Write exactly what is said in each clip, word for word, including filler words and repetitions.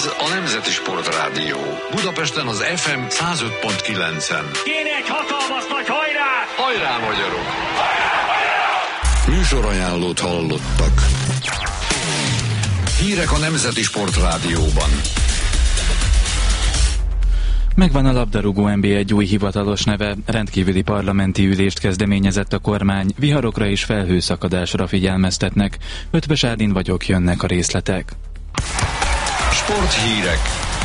Ez a Nemzeti Sportrádió. Budapesten az ef em száz öt pont kilencen. Kéne egy hatalmas nagy hajrá! Hajrá, magyarok! Hajrá, magyarok! Műsorajánlót hallottak. Hírek a Nemzeti Sportrádióban. Megvan a labdarúgó en bé egy új hivatalos neve, rendkívüli parlamenti ülést kezdeményezett a kormány, viharokra és felhőszakadásra figyelmeztetnek. Ötvös Ádin vagyok, jönnek a részletek. Sporthírek.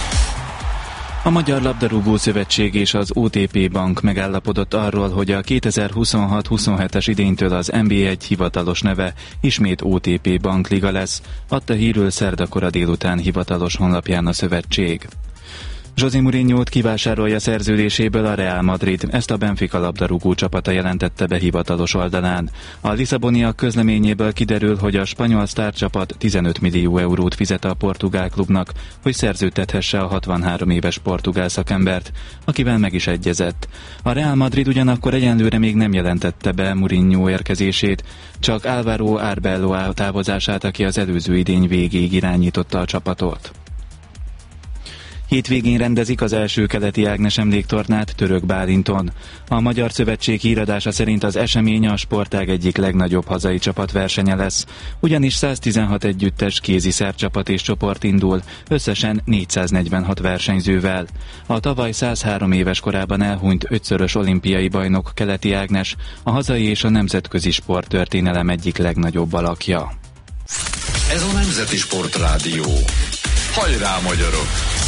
A Magyar Labdarúgó Szövetség és az o té pé Bank megállapodott arról, hogy a kétezer-huszonhat huszonhetes idénytől az en bé egy hivatalos neve ismét o té pé Bank Liga lesz, adta hírül szerdakora délután hivatalos honlapján a szövetség. José Mourinhót kivásárolja szerződéséből a Real Madrid, ezt a Benfica labdarúgó csapata jelentette be hivatalos oldalán. A lisszaboniak közleményéből kiderül, hogy a spanyol sztárcsapat tizenöt millió eurót fizet a portugál klubnak, hogy szerződtethesse a hatvanhárom éves portugál szakembert, akivel meg is egyezett. A Real Madrid ugyanakkor egyenlőre még nem jelentette be Mourinho érkezését, csak Álvaro Arbeloa távozását, aki az előző idény végéig irányította a csapatot. Hétvégén rendezik az első keleti Ágnes emléktornát Török Bálinton. A Magyar Szövetség híradása szerint az esemény a sportág egyik legnagyobb hazai csapatversenye lesz, ugyanis száztizenhat együttes kézi szercsapat és csoport indul, összesen négyszáznegyvenhat versenyzővel. A tavaly százhárom éves korában elhunyt ötszörös olimpiai bajnok Keleti Ágnes, a hazai és a nemzetközi sporttörténelem egyik legnagyobb alakja. Ez a Nemzeti Sportrádió. Hajrá, magyarok!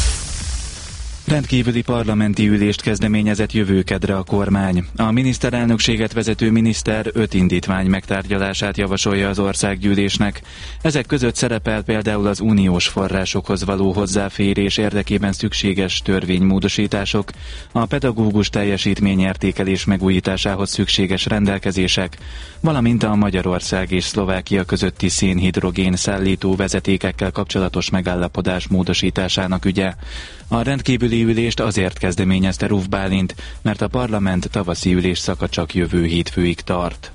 Rendkívüli parlamenti ülést kezdeményezett jövő kedre a kormány. A miniszterelnökséget vezető miniszter öt indítvány megtárgyalását javasolja az országgyűlésnek. Ezek között szerepel például az uniós forrásokhoz való hozzáférés érdekében szükséges törvénymódosítások, a pedagógus teljesítményértékelés megújításához szükséges rendelkezések, valamint a Magyarország és Szlovákia közötti szénhidrogén szállító vezetékekkel kapcsolatos megállapodás módosításának ügye. A rendkívüli ülést azért kezdeményezte Ruf Bálint, mert a parlament tavaszi ülésszaka csak jövő hétfőig tart.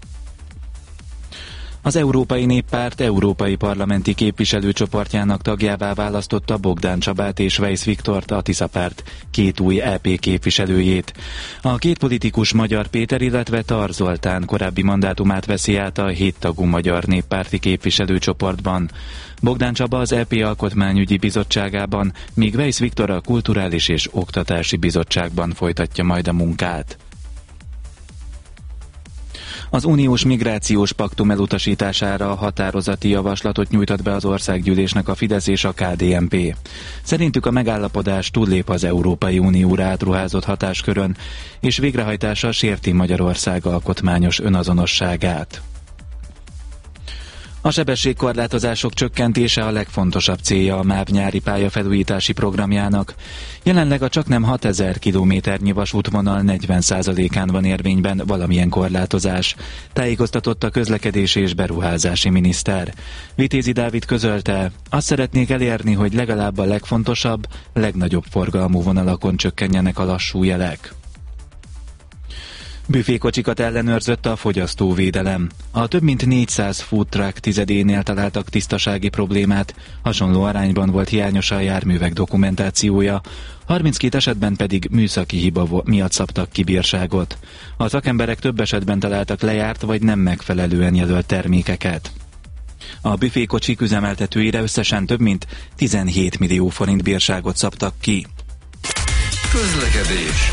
Az Európai Néppárt európai parlamenti képviselőcsoportjának tagjává választotta Bogdán Csabát és Weisz Viktort, a Tiszapárt két új é pé képviselőjét. A két politikus Magyar Péter, illetve Tar Zoltán korábbi mandátumát veszi át a héttagú Magyar Néppárti képviselőcsoportban. Bogdán Csaba az é pé Alkotmányügyi Bizottságában, míg Weisz Viktor a Kulturális és Oktatási Bizottságban folytatja majd a munkát. Az uniós migrációs paktum elutasítására határozati javaslatot nyújtott be az országgyűlésnek a Fidesz és a ká dé en pé. Szerintük a megállapodás túllép az Európai Unióra átruházott hatáskörön, és végrehajtása sérti Magyarország alkotmányos önazonosságát. A sebességkorlátozások csökkentése a legfontosabb célja a MÁV nyári pályafelújítási programjának. Jelenleg a csaknem hatezer kilométernyi vasútvonal negyven százalékán van érvényben valamilyen korlátozás, tájékoztatott a közlekedési és beruházási miniszter. Vitézi Dávid közölte, azt szeretnék elérni, hogy legalább a legfontosabb, legnagyobb forgalmú vonalakon csökkenjenek a lassú jelek. Büfékocsikat ellenőrzött a fogyasztóvédelem. A több mint négyszáz food truck tizedénél találtak tisztasági problémát, hasonló arányban volt hiányos a járművek dokumentációja, harminckét esetben pedig műszaki hiba miatt szabtak ki bírságot. A szakemberek több esetben találtak lejárt vagy nem megfelelően jelölt termékeket. A büfékocsik üzemeltetőire összesen több mint tizenhét millió forint bírságot szabtak ki. Közlekedés.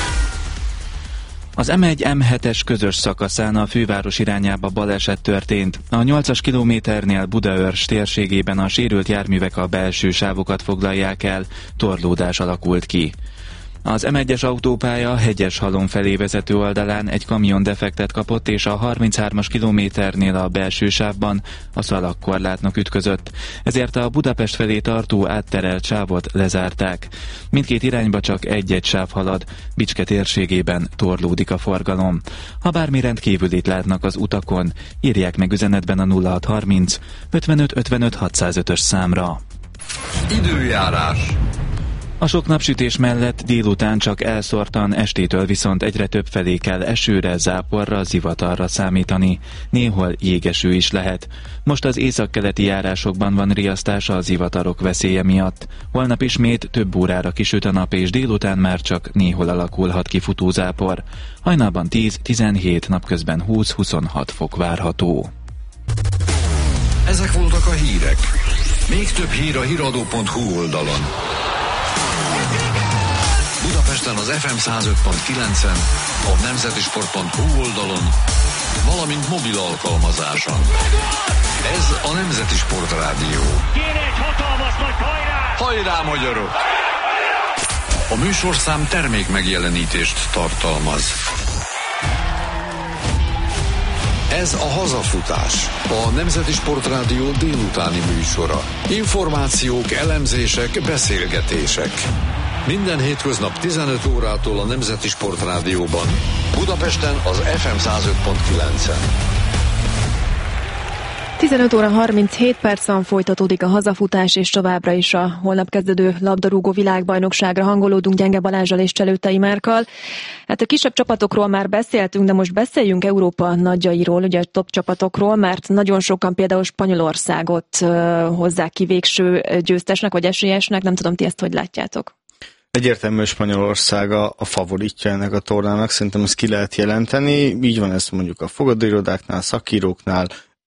Az em egy em hetes közös szakaszán a főváros irányába baleset történt. A nyolcas kilométernél Budaörs térségében a sérült járművek a belső sávokat foglalják el, torlódás alakult ki. Az em egyes autópálya Hegyeshalom felé vezető oldalán egy kamion defektet kapott, és a harminchármas kilométernél a belső sávban a szalagkorlátnak ütközött. Ezért a Budapest felé tartó átterelt sávot lezárták. Mindkét irányba csak egy-egy sáv halad, Bicske térségében torlódik a forgalom. Ha bármi rendkívülit látnak az utakon, írják meg üzenetben a nulla hatszázharminc ötvenöt ötvenöt hatszázötös számra. Időjárás. A sok napsütés mellett délután csak elszórtan, estétől viszont egyre több felé kell esőre, záporra, zivatarra számítani. Néhol jégeső is lehet. Most az északkeleti járásokban van riasztás a zivatarok veszélye miatt. Holnap ismét több órára kisüt a nap, és délután már csak néhol alakulhat ki futózápor. Hajnalban tíz-tizenhét, napközben húsz-huszonhat fok várható. Ezek voltak a hírek. Még több hír a híradó pont hu oldalon. Budapesten az ef em száz öt pont kilencen, a nemzetisport pont hu oldalon, valamint mobil alkalmazáson. Ez a Nemzeti Sport Rádió. Kéne egy hatalmas nagy hajrá! Hajrá, magyarok! A műsorszám termék megjelenítést tartalmaz. Ez a Hazafutás, a Nemzeti Sport Rádió délutáni műsora. Információk, elemzések, beszélgetések. Minden hétköznap tizenöt órától a Nemzeti Sport Rádióban. Budapesten az ef em száz öt pont kilencen. tizenöt óra harminchét percen folytatódik a Hazafutás, és továbbra is a holnap kezdődő labdarúgó világbajnokságra hangolódunk Gyenge Balázsral és Cselőtei Márkkal. Hát a kisebb csapatokról már beszéltünk, de most beszéljünk Európa nagyjairól, ugye a top csapatokról, mert nagyon sokan például Spanyolországot uh, hozzák ki végső győztesnek vagy esélyesnek. Nem tudom, ti ezt hogy látjátok? Egyértelmű Spanyolország a, a favoritja ennek a tornának, szerintem ezt ki lehet jelenteni. Így van ez mondjuk a fogadóirodáknál, szakíróknál,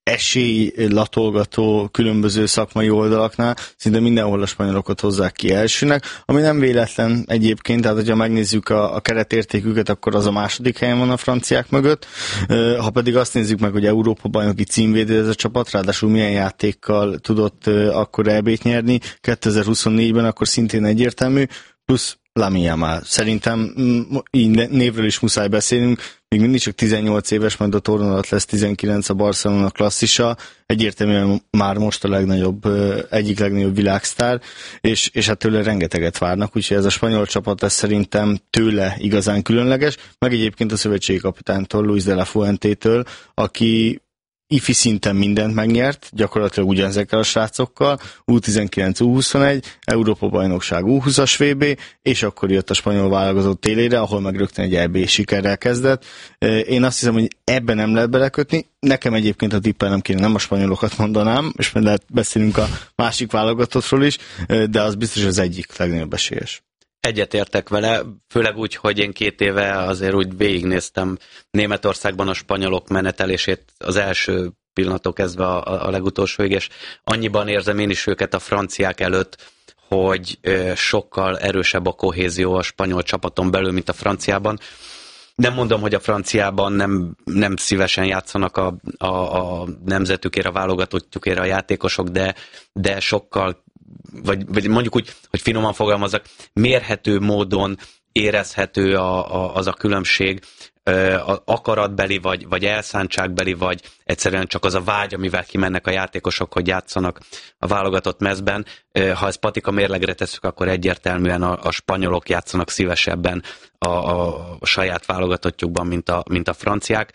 esélylatolgató különböző szakmai oldalaknál, szinte mindenhol a spanyolokat hozzák ki elsőnek, ami nem véletlen egyébként, tehát hogyha megnézzük a, a keretértéküket, akkor az a második helyen van a franciák mögött. Ha pedig azt nézzük meg, hogy Európa-bajnoki címvédő ez a csapat, ráadásul milyen játékkal tudott akkor é bét nyerni kétezer-huszonnégyben, akkor szintén egyértelmű, plusz Lamine Yamal. Szerintem így névről is muszáj beszélnünk, még mindig csak tizennyolc éves, majd a torna alatt lesz tizenkilenc, a Barcelona klasszisa, egyértelműen már most a legnagyobb, egyik legnagyobb világsztár, és, és hát tőle rengeteget várnak, úgyhogy ez a spanyol csapat, ez szerintem tőle igazán különleges, meg egyébként a szövetségi kapitánytól, Luis de la Fuentétől, aki ifi szinten mindent megnyert, gyakorlatilag ugyanezekkel a srácokkal, U tizenkilenc, U huszonegy, Európa-bajnokság, U húszas vé bé, és akkor jött a spanyol válogatott télére, ahol meg rögtön egy é bé sikerrel kezdett. Én azt hiszem, hogy ebben nem lehet belekötni. Nekem egyébként a tippel nem kéne, nem a spanyolokat mondanám, és meg lehet beszélünk a másik válogatottról is, de az biztos az egyik legnagyobb esélyes. Egyetértek vele, főleg úgy, hogy én két éve azért úgy végignéztem Németországban a spanyolok menetelését az első pillanattól kezdve a, a legutolsóig, és annyiban érzem én is őket a franciák előtt, hogy sokkal erősebb a kohézió a spanyol csapaton belül, mint a franciában. Nem mondom, hogy a franciában nem, nem szívesen játszanak a, a, a nemzetükért, a válogatottjukért a játékosok, de, de sokkal Vagy, vagy mondjuk úgy, hogy finoman fogalmazzak, mérhető módon érezhető a, a, az a különbség, a akaratbeli, vagy, vagy elszántságbeli, vagy egyszerűen csak az a vágy, amivel kimennek a játékosok, hogy játszanak a válogatott mezben. Ha ezt patika mérlegre tesszük, akkor egyértelműen a, a spanyolok játszanak szívesebben a, a, a saját válogatottjukban, mint a, mint a franciák.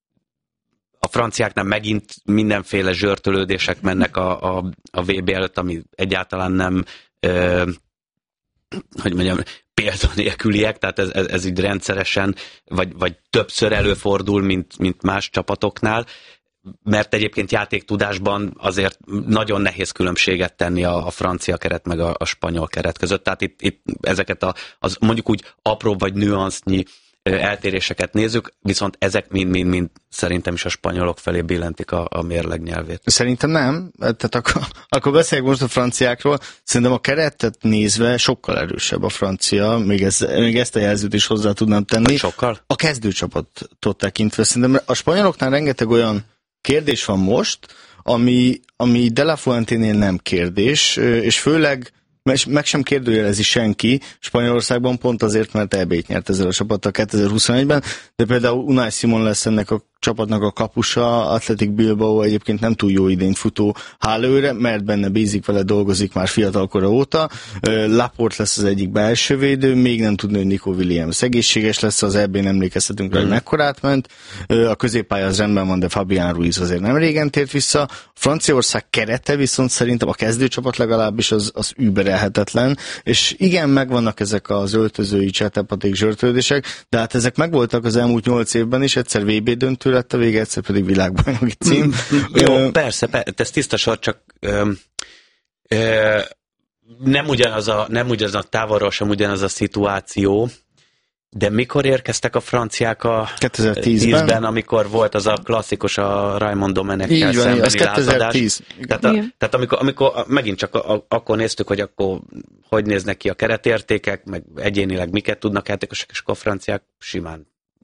A franciáknál megint mindenféle zsörtölődések mennek a, a, a vé bé előtt, ami egyáltalán nem, ö, hogy mondjam, példanélküliek, tehát ez, ez, ez így rendszeresen, vagy, vagy többször előfordul, mint, mint más csapatoknál, mert egyébként játéktudásban azért nagyon nehéz különbséget tenni a, a francia keret meg a, a spanyol keret között, tehát itt, itt ezeket a, az mondjuk úgy apró vagy nüansznyi eltéréseket nézzük, viszont ezek mind-mind-mind szerintem is a spanyolok felé billentik a, a mérleg nyelvét. Szerintem nem. Tehát akkor, akkor beszéljük most a franciákról. Szerintem a keretet nézve sokkal erősebb a francia, még, ez, még ezt a jelzőt is hozzá tudnám tenni. Sokkal? A kezdőcsapatot tekintve. Szerintem a spanyoloknál rengeteg olyan kérdés van most, ami, ami De La Fuenténél nem kérdés, és főleg meg sem kérdőjelezi senki Spanyolországban, pont azért, mert é bét nyert ezzel a csapattal kétezer-huszonegyben, de például Unai Simon lesz ennek a csapatnak a kapusa, Athletic Bilbao egyébként nem túl jó idényt futó hálőre, mert benne bízik vele, dolgozik már fiatalkora óta. Laporte lesz az egyik belső védő, még nem tudni, hogy Nico Williams egészséges lesz, az é bén emlékezhetünk rá, hogy mekkorát ment. A középpálya az rendben van, de Fabián Ruiz azért nem régen tért vissza. A Franciaország kerete viszont szerintem a kezdőcsapat legalábbis az, az über megkerelhetetlen, és igen, megvannak ezek az öltözői csetepaték zsörtődések, de hát ezek megvoltak az elmúlt nyolc évben is, egyszer vé bé döntő lett a vége, egyszer pedig világbajnoki cím. Jó, ö, persze, persze, ez tiszta sor, csak ö, ö, nem ugyanaz a, nem ugyanaz a távolról sem ugyanaz a szituáció, de mikor érkeztek a franciák a kétezer-tízben, amikor volt az a klasszikus a Raymond Domenech-kel szembeni az lázadás. Tehát, a, tehát amikor, amikor megint csak a, a, akkor néztük, hogy akkor hogy néznek ki a keretértékek, meg egyénileg miket tudnak játékosok, és akkor a franciák simán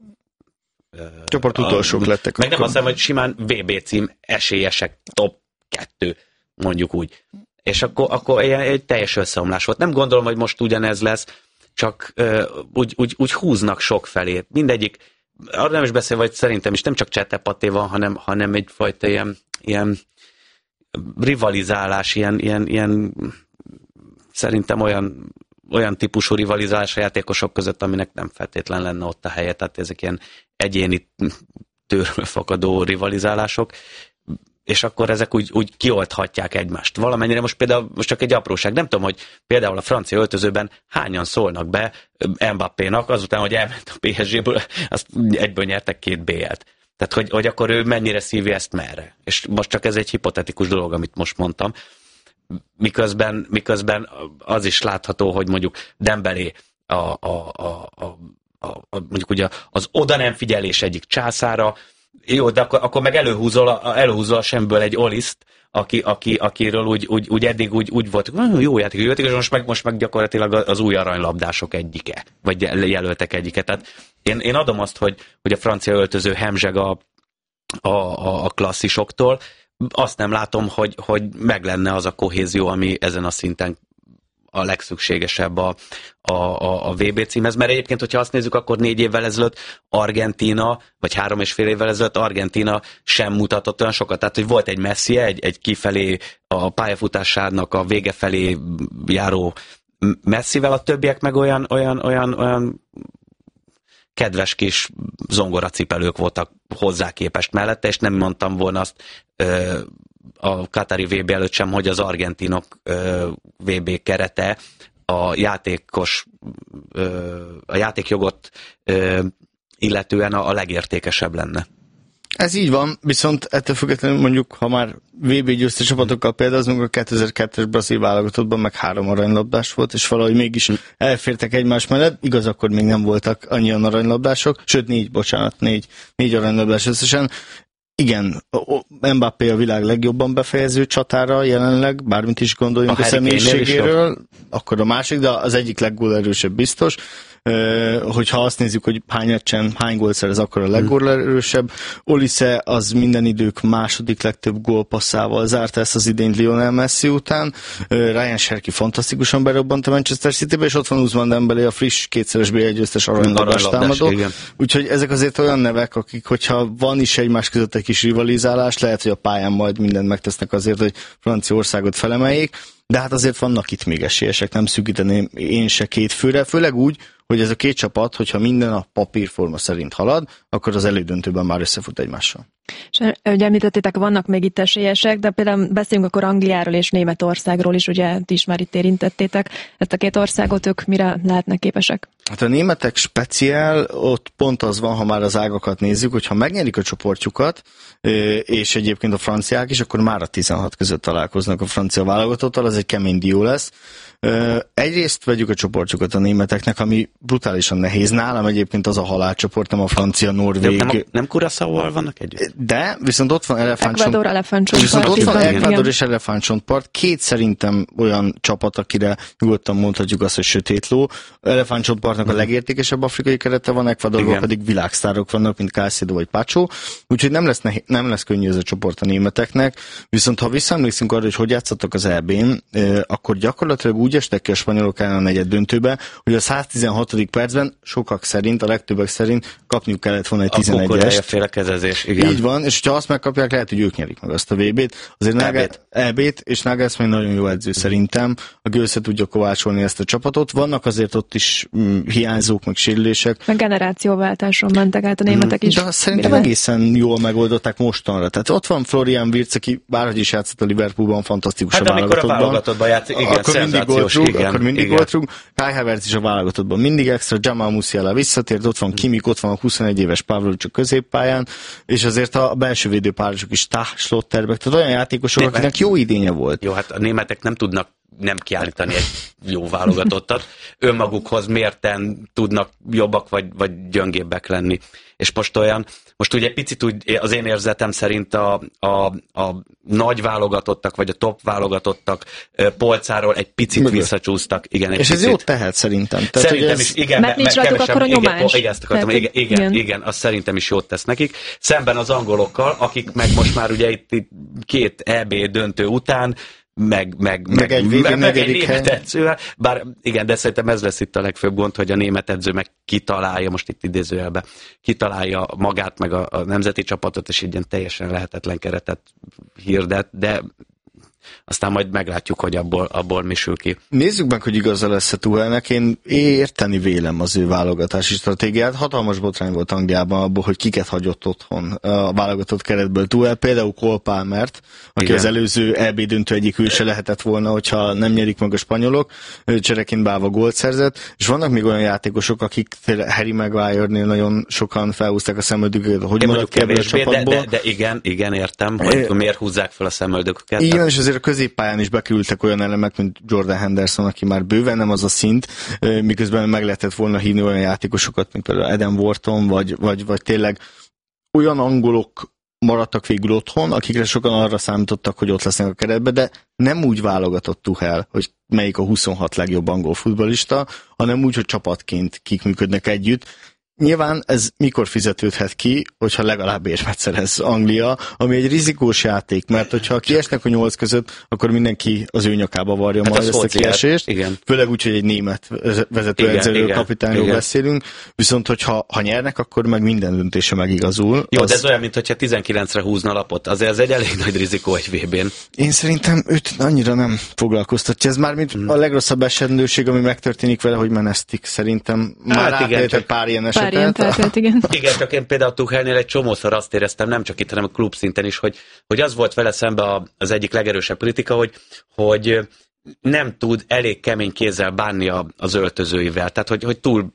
csoport utolsók a, lettek. Meg akkor. Nem azt hiszem, hogy simán vé bé cím esélyesek top kettő, mondjuk úgy. És akkor, akkor egy, egy teljes összeomlás volt. Nem gondolom, hogy most ugyanez lesz, csak uh, úgy, úgy, úgy húznak sok felé. Mindegyik, arra nem is beszél, vagy szerintem is nem csak csetepaté van, hanem, hanem egyfajta ilyen, ilyen rivalizálás, ilyen, ilyen, ilyen szerintem olyan, olyan típusú rivalizálás a játékosok között, aminek nem feltétlen lenne ott a helye. Tehát ezek ilyen egyéni tőről fakadó rivalizálások, és akkor ezek úgy, úgy kiolthatják egymást. Valamennyire most például, most csak egy apróság, nem tudom, hogy például a francia öltözőben hányan szólnak be Mbappénak, azután, hogy elment a pé es géből, azt egyből nyertek két bé el-t. Tehát, hogy, hogy akkor ő mennyire szívi ezt merre. És most csak ez egy hipotetikus dolog, amit most mondtam. Miközben, miközben az is látható, hogy mondjuk Dembélé a, a, a, a, a, a, mondjuk ugye az oda nem figyelés egyik császára. Jó, de akkor, akkor meg előhúzol, előhúzol a semből egy Oliszt, aki, aki, akiről úgy, úgy, úgy eddig úgy, úgy volt, jó játék, jó játék, és most meg, most meg gyakorlatilag az új aranylabdások egyike, vagy jelöltek egyike. Tehát én, én adom azt, hogy, hogy a francia öltöző hemzseg a, a, a, a klasszisoktól. Azt nem látom, hogy, hogy meg lenne az a kohézió, ami ezen a szinten a legszükségesebb a, a, a, a vé bé címhez, mert egyébként, hogyha azt nézzük, akkor négy évvel ezelőtt Argentína, vagy három és fél évvel ezelőtt Argentína sem mutatott olyan sokat. Tehát, hogy volt egy Messi, egy, egy kifelé a pályafutásának a vége felé járó Messivel, a többiek meg olyan, olyan, olyan, olyan kedves kis zongoracipelők voltak hozzá képest mellette, és nem mondtam volna azt ö, a katari vé bé előtt sem, hogy az argentinok ö, vé bé kerete a játékos ö, a játékjogot ö, illetően a, a legértékesebb lenne. Ez így van, viszont ettől függetlenül mondjuk, ha már vé bé győztes csapatokkal példázunk, a kétezer-kettes brazil válogatottban meg három aranylabdás volt, és valahogy mégis elfértek egymás mellett, igaz, akkor még nem voltak annyian aranylabdások, sőt négy, bocsánat, négy, négy aranylabdás összesen. Igen, Mbappé a világ legjobban befejező csatára jelenleg, bármit is gondoljunk a, a személyiségéről, akkor a másik, de az egyik leggólerősebb biztos. Hogyha azt nézzük, hogy hány meccsen, hány gólt szerez, akkor a leggólerősebb. Olise az minden idők második legtöbb gólpasszával zárta ezt az idényt Lionel Messi után. Ryan Cherki fantasztikusan berobbant a Manchester Citybe, és ott van Ousmane Dembélé, a friss kétszeres bé el győztes aranylabdás támadó. Úgyhogy ezek azért olyan nevek, akik, hogyha van is egymás között egy kis rivalizálás, lehet, hogy a pályán majd mindent megtesznek azért, hogy Franciaországot felemeljék, de hát azért vannak itt még esélyesek, nem szűkíteném én se két főre, főleg úgy, hogy ez a két csapat, hogyha minden a papírforma szerint halad, akkor az elődöntőben már összefut egymással. És ugye említettétek, vannak még itt esélyesek, de például beszélünk akkor Angliáról és Németországról is, ugye ti is már itt érintettétek. Ezt a két országot ők mire lehetnek képesek? Hát a németek speciál, ott pont az van, ha már az ágakat nézzük, hogyha megnyerik a csoportjukat, és egyébként a franciák is, akkor már a tizenhat között találkoznak a francia válogatottal, az egy kemény dió lesz. Egyrészt vegyük a csoportjukat a németeknek, ami brutálisan nehéz. Nálam egyébként az a halálcsoport, nem a francia, norvég. Nem, nem Curaçaóval vannak együtt? De, viszont ott van Elefántcsont. Ecuador, Elefántcsontpart. Viszont ott van Ecuador és Elefántcsontpart. Két szerintem olyan csapat, akire nyugodtan mondhatjuk azt, hogy sötét ló. Elefántcsontpartnak a legértékesebb afrikai kerete van, Ecuadorban pedig világsztárok vannak, mint Caicedo vagy Pacho. Úgyhogy nem lesz, nehéz, nem lesz könnyű ez a csoport a németeknek. Viszont ha visszaemlékszünk arra, hogy hogy játszottak az é bén, akkor gyakorlatilag úgy estek ki a spanyolok ellen a negyed döntőbe, hogy a száztizenhatodik percben sokak szerint, a legtöbbek szerint kapniuk kellett volna egy tizenegyest. A félekezezés, igen. Így van, és hogyha azt megkapják, lehet, hogy ők nyerik meg azt a vé bét. Azért Nagel, é bét, és Nagelsmann nagyon jó edző szerintem, aki össze tudja kovácsolni ezt a csapatot. Vannak azért ott is mm, hiányzók, meg sérülések. Meg generációváltáson mentek át a németek is. De azt szerintem Mire? egészen jól megoldották mostanra. Tehát ott van Florian Wirtz, aki bárhogy is játszott a Liverpoolban, fantasztikus hát a válogatottban. Hát amikor a válogatottban játszik, igen, akkor mindig gólt rúg, igen, akkor mindig igen. gólt rúg. Kai Havertz is a válogatottban mindig extra, Jamal Musiala visszatért, ott van Kimmich, ott van a huszonegy éves Pavlovic a középpályán, és azért a belső védőpárosok is Tah, Schlotterbeck, tehát olyan játékosok, De, akinek jó idénye volt. Jó, hát a németek nem tudnak nem kiállítani egy jó válogatottat. Önmagukhoz mérten tudnak jobbak vagy, vagy gyöngébbek lenni. És most olyan, most ugye picit úgy az én érzetem szerint a, a, a nagy válogatottak, vagy a top válogatottak polcáról egy picit Mögött. visszacsúsztak. Igen, egy és picit. ez jót tehet szerintem. Tehát, szerintem ez... is, igen. Mert nincs rajtuk akkor a nyomás. Igen, ezt akartam, igen, igen, igen, igen, azt szerintem is jót tesz nekik. Szemben az angolokkal, akik meg most már ugye itt, itt két é bé döntő után meg, meg, meg, meg egy, vé bé meg, meg egy német hely. edzővel, bár igen, de szerintem ez lesz itt a legfőbb gond, hogy a német edző meg kitalálja, most itt idézőjelben, kitalálja magát, meg a, a nemzeti csapatot, és így ilyen teljesen lehetetlen keretet hirdet, de aztán majd meglátjuk, hogy abból, abból mi sül ki. Nézzük meg, hogy igaza lesz a Tuchelnek. Én érteni vélem az ő válogatási stratégiát. Hatalmas botrány volt Angliában abból, hogy kiket hagyott otthon a válogatott keretből Tuchel. Például Cole Palmert, aki Igen. az előző é bé döntő egyik őse lehetett volna, hogyha nem nyerik meg a spanyolok. Csereként bálva gólt szerzett. És vannak még olyan játékosok, akik Harry Maguire-nél nagyon sokan felhúzták a szemöldököket, hogy maradt ki ebből a csapatból. De, de, de igen, igen, értem, hogy é, miért húzzák fel a szemöldököket. Igen, és azért a középpályán is bekerültek olyan elemek, mint Jordan Henderson, aki már bőven nem az a szint, miközben meg lehetett volna hívni olyan játékosokat, mint például Adam Wharton, vagy, vagy, vagy tényleg olyan angolok maradtak végül otthon, akikre sokan arra számítottak, hogy ott lesznek a keretbe, de nem úgy válogatott Tuchel, hogy melyik a huszonhat legjobb angol futballista, hanem úgy, hogy csapatként kik működnek együtt. Nyilván ez mikor fizetődhet ki, hogyha legalább érmet szerez Anglia, ami egy rizikós játék, mert hogyha kiesnek a nyolc között, akkor mindenki az ő nyakába varja hát majd ezt a kiesést. Igen. Főleg úgy, hogy egy német vezetőedzőről, kapitányról beszélünk. Viszont, hogyha ha nyernek, akkor meg minden döntése megigazul. Jó, az... de ez olyan, mintha tizenkilencre húzna lapot. Azért ez egy elég nagy rizikó egy vé bén. Én szerintem őt annyira nem foglalkoztatja. Ez már mint hmm. a legrosszabb esetőség, ami megtörténik vele, hogy menesztik. Szerintem már hát átéltek pár ilyen eset. Ilyen tehát, igen. igen, csak én például Tuchelnél egy csomószor azt éreztem, nem csak itt, hanem a klub szinten is, hogy, hogy az volt vele szemben az egyik legerősebb kritika, hogy, hogy nem tud elég kemény kézzel bánni az öltözőivel, tehát hogy, hogy túl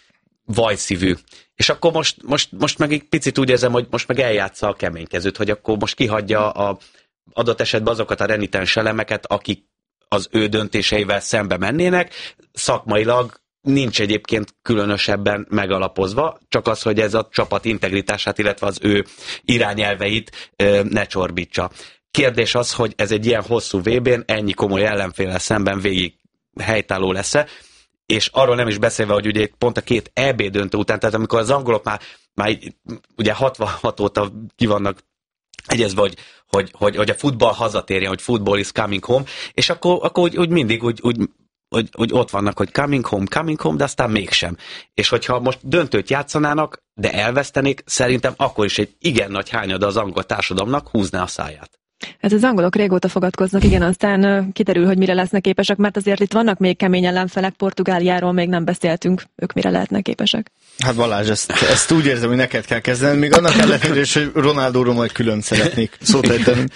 vajszívű. És akkor most, most, most meg egy picit úgy érzem, hogy most meg eljátsza a keménykezőt, hogy akkor most kihagyja a adott esetben azokat a renitens elemeket, akik az ő döntéseivel szembe mennének, szakmailag nincs egyébként különösebben megalapozva, csak az, hogy ez a csapat integritását, illetve az ő irányelveit ne csorbítsa. Kérdés az, hogy ez egy ilyen hosszú vé bén ennyi komoly ellenféllel szemben végig helytálló lesz-e, és arról nem is beszélve, hogy ugye pont a két é bé döntő után, tehát amikor az angolok már, már ugye hatvanhat óta ki vannak egyezve, hogy, hogy, hogy, hogy a futball hazatérjen, hogy football is coming home, és akkor, akkor úgy, úgy mindig úgy, úgy Hogy, hogy ott vannak, hogy coming home, coming home, de aztán mégsem. És hogyha most döntőt játszanának, de elvesztenék, szerintem akkor is egy igen nagy hányada az angol társadalomnak húzná a száját. Hát az angolok régóta fogadkoznak, igen, aztán kiderül, hogy mire lesznek képesek, mert azért itt vannak még kemény ellenfelek, Portugáliáról még nem beszéltünk, ők mire lehetnek képesek. Hát Balázs, ezt, ezt úgy érzem, hogy neked kell kezdeni, még annak ellenére is, hogy Ronaldóról majd külön szeretnék szót ejteni.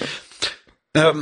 Um,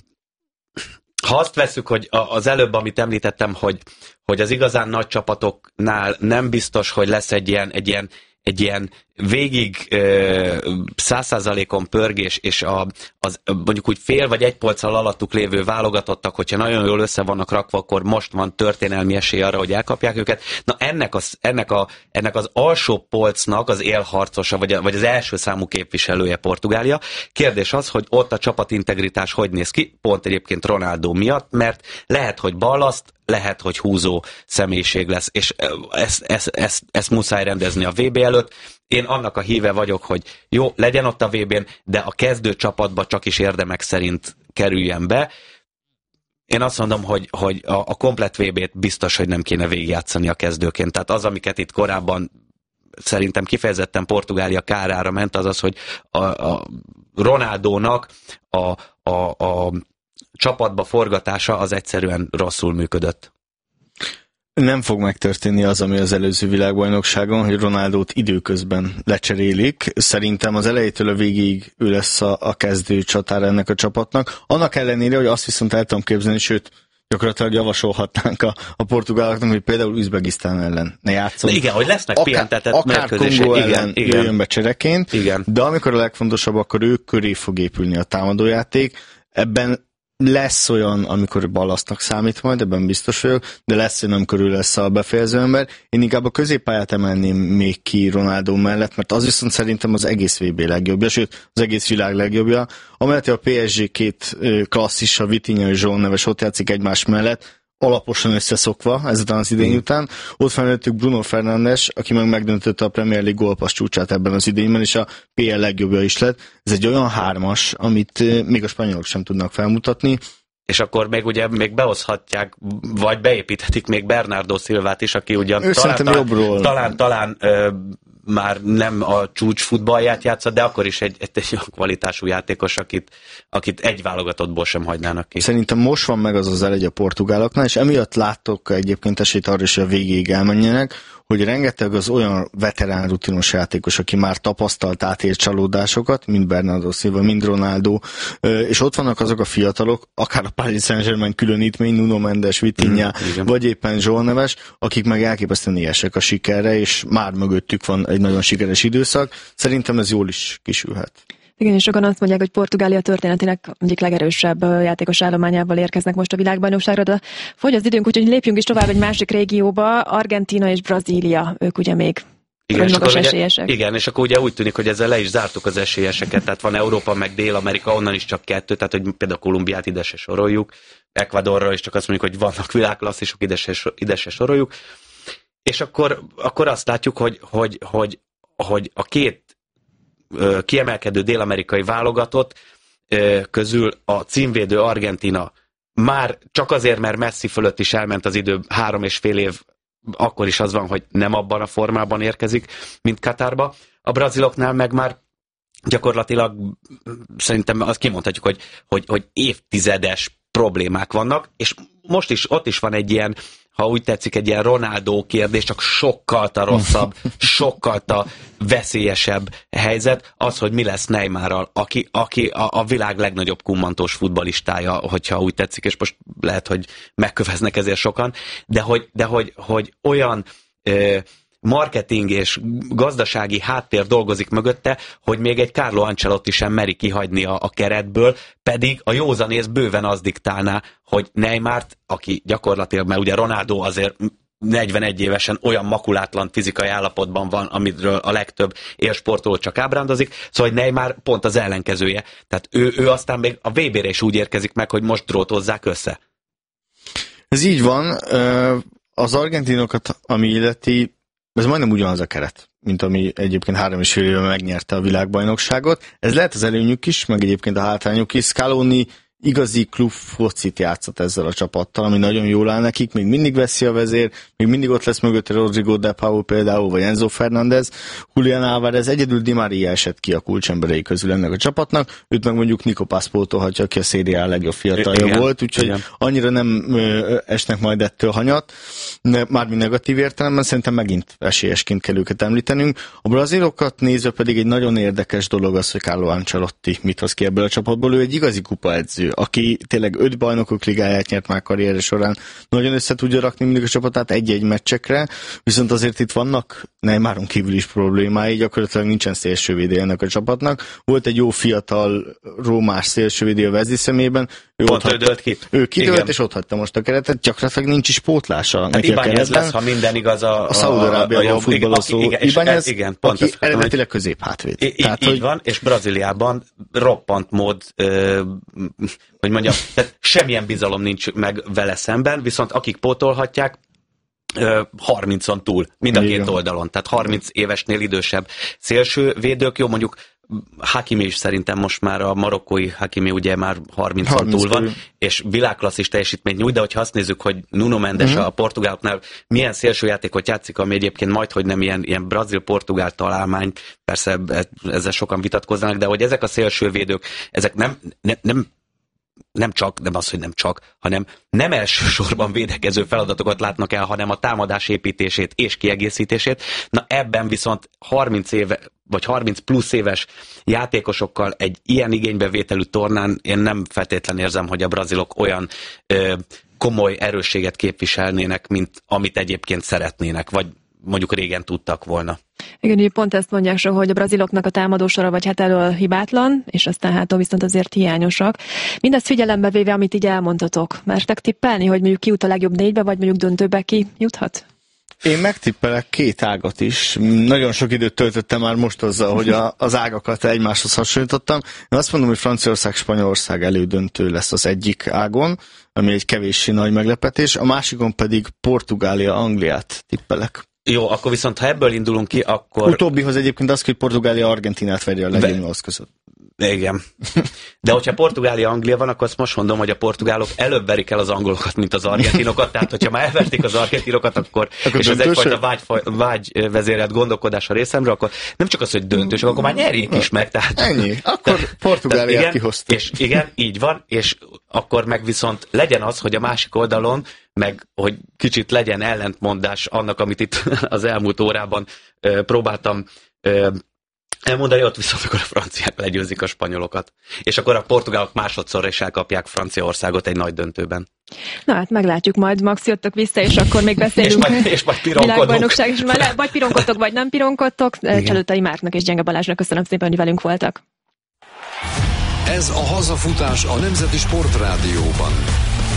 Ha azt veszük, hogy az előbb, amit említettem, hogy, hogy az igazán nagy csapatoknál nem biztos, hogy lesz egy ilyen, egy ilyen, egy ilyen végig száz százalékon pörgés, és a, az, mondjuk úgy fél vagy egy polccal alattuk lévő válogatottak, hogyha nagyon jól össze vannak rakva, akkor most van történelmi esély arra, hogy elkapják őket. Na ennek az, ennek a, ennek az alsó polcnak az élharcosa, vagy, a, vagy az első számú képviselője Portugália. Kérdés az, hogy ott a csapatintegritás hogy néz ki, pont egyébként Ronaldo miatt, mert lehet, hogy ballaszt, lehet, hogy húzó személyiség lesz, és ezt, ezt, ezt, ezt muszáj rendezni a vé bé előtt. Én annak a híve vagyok, hogy jó, legyen ott a vé bén, de a kezdő csapatba csak is érdemek szerint kerüljen be. Én azt mondom, hogy, hogy a, a komplett vé bét biztos, hogy nem kéne végigjátszani a kezdőként. Tehát az, amiket itt korábban szerintem kifejezetten Portugália kárára ment, az az, hogy a, a Ronaldónak a, a, a csapatba forgatása az egyszerűen rosszul működött. Nem fog megtörténni az, ami az előző világbajnokságon, hogy Ronaldót időközben lecserélik. Szerintem az elejétől a végéig ő lesz a, a kezdő csatára ennek a csapatnak. Annak ellenére, hogy azt viszont el tudom képzelni, sőt, gyakorlatilag javasolhatnánk a, a portugáloknak, hogy például Üzbegisztán ellen ne játszon. De igen, hogy lesznek pihentetett akár mérkőzések. Kongó igen, ellen igen. jöjjön be csereként, igen. De amikor a legfontosabb, akkor ők köré fog épülni a támadójáték. Ebben lesz olyan, amikor ballasztnak számít majd, ebben biztos vagyok, de lesz olyan, amikor ő lesz a befejező ember. Én inkább a középpályát emelném még ki Ronaldo mellett, mert az viszont szerintem az egész vé bé legjobbja, sőt az egész világ legjobbja. Amellett a pé es gé két klasszisa, Vitinha és João Neves ott játszik egymás mellett, alaposan összeszokva ezután az idény után. Ott felnőttük Bruno Fernandes, aki meg megdöntötte a Premier League gólpassz csúcsát ebben az idényben, és a pé el legjobbja is lett. Ez egy olyan hármas, amit még a spanyolok sem tudnak felmutatni. És akkor még ugye még behozhatják, vagy beépíthetik még Bernardo Silvát is, aki ugyan ő talán, talán, talán, talán ö, már nem a csúcs futballját játszott, de akkor is egy, egy, egy olyan kvalitású játékos, akit, akit egy válogatottból sem hagynának ki. Szerintem most van meg az az elegy a portugáloknál, és emiatt láttok egyébként esélyt arra is, hogy a végéig elmenjenek, hogy rengeteg az olyan veterán rutinos játékos, aki már tapasztalt átér csalódásokat, mint Bernardo Silva, mint Ronaldo, és ott vannak azok a fiatalok, akár a Paris Saint-Germain különítmény, Nuno Mendes, Vitinha, mm, vagy éppen João Neves, akik meg elképesztően ilyesek a sikerre, és már mögöttük van egy nagyon sikeres időszak. Szerintem ez jól is kisülhet. Igen, és sokan azt mondják, hogy Portugália történetének egyik legerősebb játékos állományával érkeznek most a világbajnokságra, de fogy az időnk, úgyhogy lépjünk is tovább egy másik régióba, Argentína és Brazília, ők ugye még igen, magas esélyesek. Ugye, igen, és akkor ugye úgy tűnik, hogy ezzel le is zártuk az esélyeseket, tehát van Európa, meg Dél-Amerika, onnan is csak kettő, tehát hogy például Kolumbiát ide se soroljuk, Ecuadorra is csak azt mondjuk, hogy vannak világklasszisok, ide se, ide se soroljuk, és akkor, akkor azt látjuk, hogy, hogy, hogy, hogy a két kiemelkedő dél-amerikai válogatott közül a címvédő Argentína már csak azért, mert Messi fölött is elment az idő, három és fél év, akkor is az van, hogy nem abban a formában érkezik, mint Katarba. A braziloknál meg már gyakorlatilag szerintem azt kimondhatjuk, hogy, hogy, hogy évtizedes problémák vannak, és most is ott is van egy ilyen, ha úgy tetszik, egy ilyen Ronaldo kérdés, csak sokkal rosszabb, sokkal veszélyesebb helyzet, az, hogy mi lesz Neymarral, aki, aki a, a világ legnagyobb kummantós futballistája, hogyha úgy tetszik, és most lehet, hogy megköveznek ezért sokan, de hogy, de hogy, hogy olyan ö, marketing és gazdasági háttér dolgozik mögötte, hogy még egy Carlo Ancelotti sem meri kihagyni a, a keretből, pedig a józanész bőven az diktálná, hogy Neymart, aki gyakorlatilag, mert ugye Ronaldo azért negyvenegy évesen olyan makulátlan fizikai állapotban van, amiről a legtöbb élsportoló csak ábrándozik, szóval hogy Neymar pont az ellenkezője. Tehát ő, ő aztán még a vé bére is úgy érkezik meg, hogy most drótozzák össze. Ez így van. Az argentinokat, ami illeti, ez majdnem ugyanaz a keret, mint ami egyébként három és fél éve megnyerte a világbajnokságot. Ez lehet az előnyük is, meg egyébként a hátrányuk is. Scaloni igazi klubfocit játszott ezzel a csapattal, ami nagyon jól áll nekik, még mindig veszi a vezér, még mindig ott lesz mögötte Rodrigo de Paul például, vagy Enzo Fernández, Julián Álvarez, egyedül Di Maria esett ki a kulcsemberei közül ennek a csapatnak, őt meg mondjuk Nico Paz pótolhatja, aki a Serie A legjobb fiatalja igen, volt, úgyhogy igen. Annyira nem ö, esnek majd ettől hanyat, mármint negatív értelemben, szerintem megint esélyesként kell őket említenünk. A brazilokat nézve pedig egy nagyon érdekes dolog az, hogy Carlo Ancelotti mit hoz ki ebből a csapatból, ő egy igazi kupaedző, aki tényleg öt bajnokok ligáját nyert már karrierje során, nagyon össze tudja rakni mindig a csapatát egy-egy meccsekre, viszont azért itt vannak Neymaron kívül is problémái, gyakorlatilag nincsen szélsővédő ennek a csapatnak. Volt egy jó fiatal rómás szélsővédő a Vezdi szemében, ő, Pont ő dölt ki. Ő kidőlt, és ott hagyta most a keretet, gyakorlatilag nincs is pótlása hát neki a keretben. Lesz, ha minden igaz a... A Szaúd-Arábiában futballozó Ibáñez, igen, aki eredetileg középhátvéd. Így, Tehát, így hogy... van, és Brazíliában roppant mód, ö, hogy mondjam, tehát semmilyen bizalom nincs meg vele szemben, viszont akik pótolhatják, harmincon túl, mind a két oldalon, tehát harminc évesnél idősebb szélső védők, jó mondjuk Hakimi is szerintem most már a marokkói Hakimi ugye már harmincon túl van, és világklasszis teljesítményt nyújt, de hogyha azt nézzük, hogy Nuno Mendes uh-huh. a portugáloknál milyen szélsőjátékot játszik, ami egyébként majdhogy nem ilyen, ilyen brazil-portugál találmány, persze ezzel sokan vitatkoznak, de hogy ezek a szélsővédők, ezek nem, nem, nem nem csak, nem az, hogy nem csak, hanem nem elsősorban védekező feladatokat látnak el, hanem a támadás építését és kiegészítését. Na ebben viszont harminc éve, vagy harminc plusz éves játékosokkal egy ilyen igénybevételű tornán én nem feltétlenül érzem, hogy a brazilok olyan ö, komoly erősséget képviselnének, mint amit egyébként szeretnének, vagy mondjuk régen tudtak volna. Igen, ugye pont ezt mondják so, hogy a braziloknak a támadósora vagy hát elől hibátlan, és aztán hátul viszont azért hiányosak. Mindezt figyelembe véve, amit így elmondtatok, mertek tippelni, hogy mondjuk ki jut a legjobb négybe, vagy mondjuk döntőbe ki juthat? Én megtippelek két ágat is. Nagyon sok időt töltöttem már most azzal, hogy a, az ágakat egymáshoz hasonlítottam. Én azt mondom, hogy Franciaország, Spanyolország elődöntő lesz az egyik ágon, ami egy kevéssé nagy meglepetés, a másikon pedig Portugália, Angliát tippelek. Jó, akkor viszont ha ebből indulunk ki, akkor... Utóbbihoz egyébként az, hogy Portugália Argentinát verje a legjobb nyolc között. Igen. De hogyha Portugália, Anglia van, akkor azt most mondom, hogy a portugálok előbb verik el az angolokat, mint az argentinokat. Tehát, hogyha már elverték az argentinokat, akkor, akkor és ez egyfajta vágy, vágyvezérelt gondolkodás a részemről, akkor nem csak az, hogy döntős, akkor már nyerjék is meg. Tehát, ennyi. Akkor tehát, Portugáliát igen, kihoztuk. És igen, így van, és akkor meg viszont legyen az, hogy a másik oldalon, meg hogy kicsit legyen ellentmondás annak, amit itt az elmúlt órában ö, próbáltam ö, elmondani, ott viszont akkor a franciák legyőzik a spanyolokat. És akkor a portugálok másodszor is elkapják Franciaországot egy nagy döntőben. Na hát meglátjuk majd, Max, jöttök vissza, és akkor még beszélünk. és majd, és majd világbajnokság, és majd vagy pironkodtok, vagy nem pironkodtok. Cselőtei Márknak és Gyenge Balázsnak köszönöm szépen, hogy velünk voltak. Ez a hazafutás a Nemzeti Sportrádióban.